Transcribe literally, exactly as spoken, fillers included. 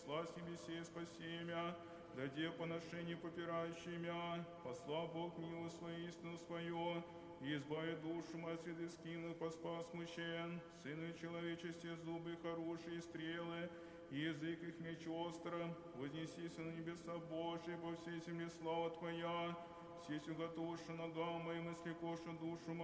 посла с небесе спаси мя, даде поношение попирающий мя, посла Бог милость свою, истину свою, и избави душу от среды скину, поспас мучен, сыну человечести зубы хорошие стрелы, и язык их меч остро, вознесися на небеса Божии, по всей земле слава Твоя, сесть уготовши ногам моим, и слекошу душу мою.